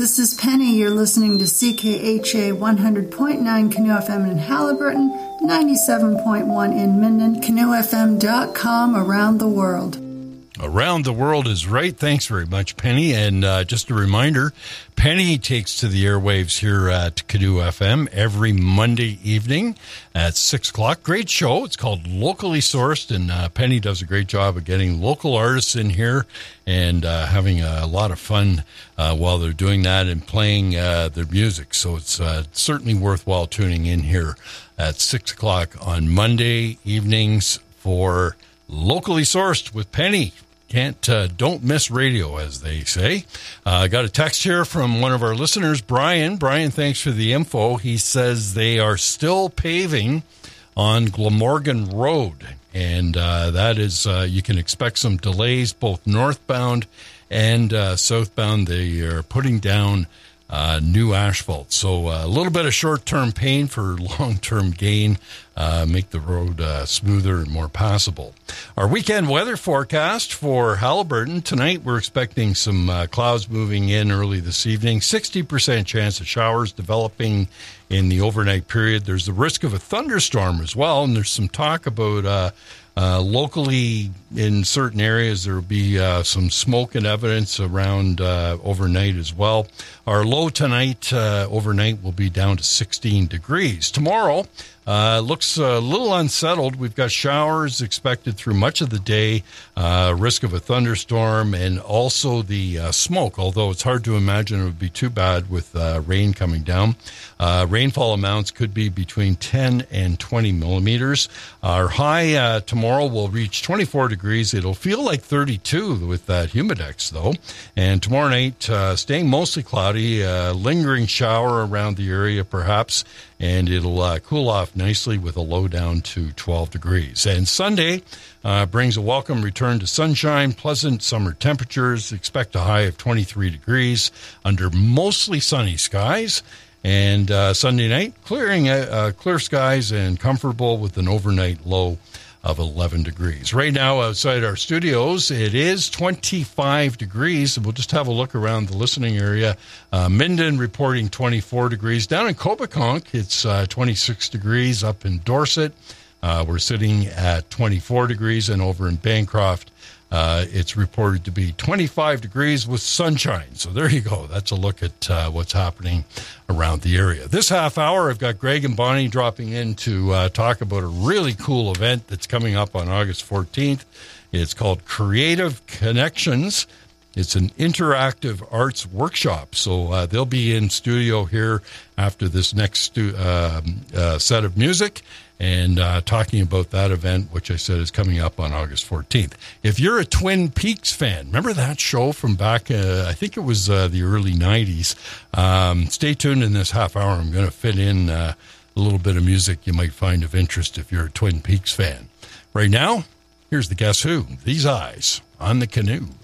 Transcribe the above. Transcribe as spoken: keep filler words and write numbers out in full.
This is Penny. You're listening to C K H A one hundred point nine Canoe F M in Haliburton, ninety-seven point one in Minden, canoe f m dot com around the world. Around the world is right. Thanks very much, Penny. And uh, just a reminder, Penny takes to the airwaves here at Canoe F M every Monday evening at six o'clock. Great show. It's called Locally Sourced, and uh, Penny does a great job of getting local artists in here and uh, having a lot of fun uh, while they're doing that and playing uh, their music. So it's uh, certainly worthwhile tuning in here at six o'clock on Monday evenings for Locally Sourced with Penny. Can't, uh, don't miss radio, as they say. I uh, got a text here from one of our listeners, Brian. Brian, thanks for the info. He says they are still paving on Glamorgan Road. And uh, that is, uh, you can expect some delays both northbound and uh, southbound. They are putting down Uh, new asphalt. So uh, a little bit of short-term pain for long-term gain, uh, make the road uh, smoother and more passable. Our weekend weather forecast for Haliburton. Tonight we're expecting some uh, clouds moving in early this evening. sixty percent chance of showers developing in the overnight period. There's the risk of a thunderstorm as well, and there's some talk about uh, Uh, locally, in certain areas, there will be uh, some smoke and evidence around uh, overnight as well. Our low tonight, uh, overnight, will be down to sixteen degrees. Tomorrow uh, looks a little unsettled. We've got showers expected through much of the day, uh, risk of a thunderstorm, and also the uh, smoke, although it's hard to imagine it would be too bad with uh, rain coming down. Uh, rainfall amounts could be between ten and twenty millimeters. Our high uh, tomorrow will reach twenty-four degrees. It'll feel like thirty-two with that humidex, though. And tomorrow night, uh, staying mostly cloudy, uh, lingering shower around the area perhaps, and it'll uh, cool off nicely with a low down to twelve degrees. And Sunday uh, brings a welcome return to sunshine, pleasant summer temperatures. Expect a high of twenty-three degrees under mostly sunny skies. And uh, Sunday night, clearing uh, clear skies and comfortable with an overnight low of eleven degrees. Right now, outside our studios, it is twenty-five degrees. We'll just have a look around the listening area. Uh, Minden reporting twenty-four degrees. Down in Copaconk, it's uh, twenty-six degrees. Up in Dorset, uh, we're sitting at twenty-four degrees. And over in Bancroft, Uh, it's reported to be twenty-five degrees with sunshine. So there you go. That's a look at uh, what's happening around the area. This half hour, I've got Greg and Bonnie dropping in to uh, talk about a really cool event that's coming up on August fourteenth. It's called Creative Connections. It's an interactive arts workshop. So uh, they'll be in studio here after this next stu- uh, uh, set of music and uh, talking about that event, which I said is coming up on August fourteenth. If you're a Twin Peaks fan, remember that show from back, uh, I think it was uh, the early nineties. Um, stay tuned in this half hour. I'm going to fit in uh, a little bit of music you might find of interest if you're a Twin Peaks fan. Right now, here's the Guess Who, These Eyes on the Canoe.